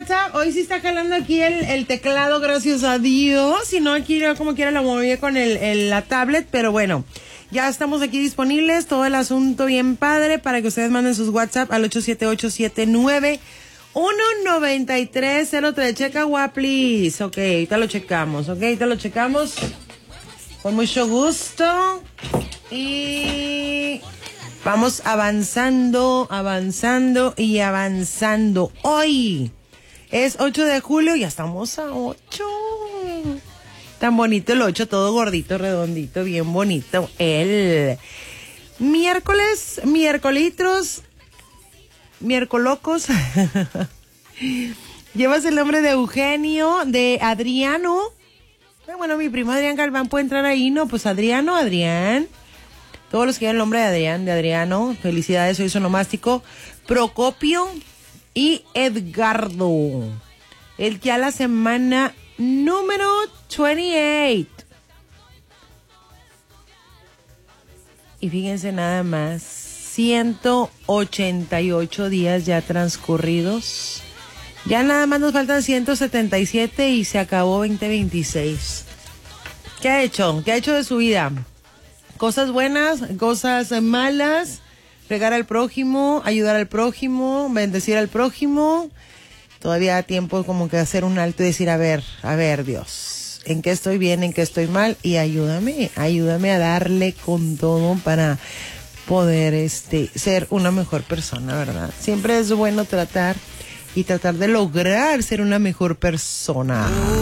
WhatsApp. Hoy sí está jalando aquí el teclado, gracias a Dios. Si no, aquí yo como quiera lo moví con la tablet, pero bueno. Ya estamos aquí disponibles, todo el asunto bien padre para que ustedes manden sus WhatsApp al 878-79-19303. Checa Guaplis. Ok, ahorita lo checamos, con mucho gusto. Y vamos avanzando. Hoy es 8 de julio, ya estamos a 8. Tan bonito el 8, todo gordito, redondito, bien bonito. El miércolitros, miércolocos. Llevas el nombre de Eugenio, de Adriano. Bueno, mi primo Adrián Galván puede entrar ahí, ¿no? Pues Adrián. Todos los que llevan el nombre de Adriano. Felicidades, soy sonomástico. Procopio y Edgardo. El que a la semana número 28. Y fíjense nada más, 188 días ya transcurridos. Ya nada más nos faltan 177 y se acabó 2026. ¿Qué ha hecho? ¿Qué ha hecho de su vida? Cosas buenas, cosas malas, regar al prójimo, ayudar al prójimo, bendecir al prójimo. Todavía da tiempo como que hacer un alto y decir, a ver, Dios, ¿en qué estoy bien, en qué estoy mal? Y ayúdame a darle con todo para poder ser una mejor persona, ¿verdad? Siempre es bueno tratar de lograr ser una mejor persona.